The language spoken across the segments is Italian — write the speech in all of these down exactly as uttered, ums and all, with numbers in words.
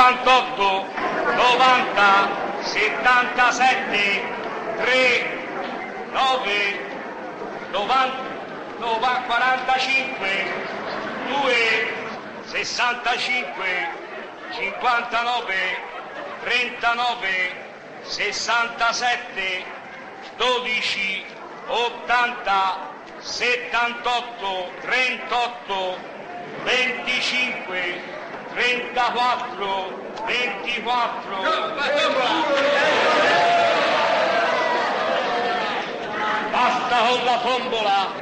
ottantotto, novanta, settantasette, tre, nove, novanta, quarantacinque, due, sessantacinque, cinquantanove, trentanove, sessantasette, dodici, ottanta, settantotto, trentotto, venticinque, trentaquattro, ventiquattro, basta con la tombola.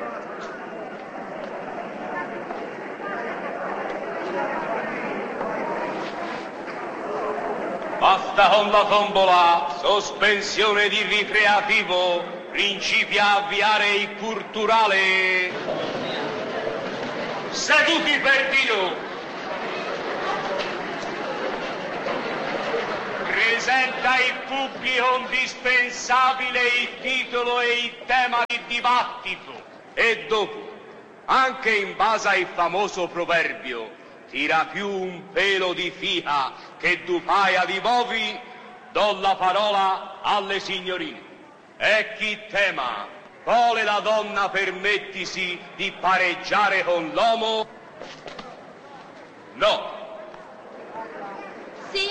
Basta con la tombola, sospensione di ricreativo, principia a avviare il culturale. Seduti per Dio. Presenta il pubblico indispensabile il titolo e il tema di dibattito. E dopo, anche in base al famoso proverbio, tira più un pelo di fica che du paia di bovi, do la parola alle signorine. E chi tema, vuole la donna permettisi di pareggiare con l'uomo? No. Sì.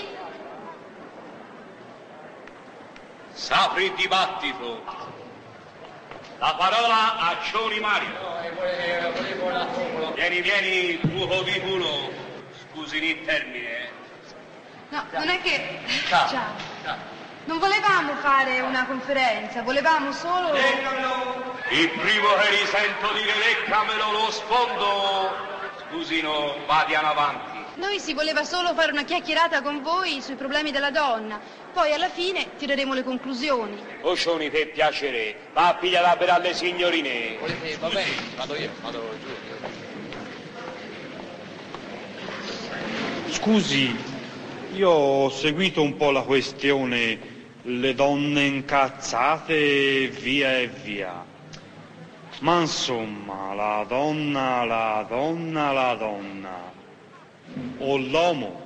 S'apre il dibattito. La parola a Cioni Mario. Vieni, vieni, buco di culo. Scusi il termine. No, non è che... Ciao. Ciao. Ciao. Non volevamo fare una conferenza, volevamo solo... Il primo che risento dire leccamelo lo sfondo. Scusino, vadiano avanti. Noi si voleva solo fare una chiacchierata con voi sui problemi della donna. Poi alla fine tireremo le conclusioni. Ocioni, per piacere, va a pigliare per alle signorine. Volete, va bene, vado io, vado giù. Scusi, io ho seguito un po' la questione, le donne incazzate, via e via. Ma insomma, la donna, la donna, la donna, o l'uomo